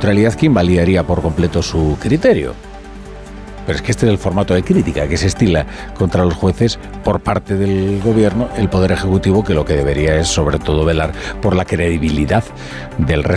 neutralidad que invalidaría por completo su criterio. Pero es que este es el formato de crítica que se estila contra los jueces por parte del gobierno, el Poder Ejecutivo, que lo que debería es sobre todo velar por la credibilidad del resto